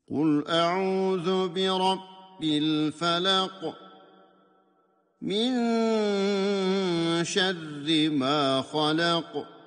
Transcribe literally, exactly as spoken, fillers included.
قل أعوذ برب الفلق من شر ما خلق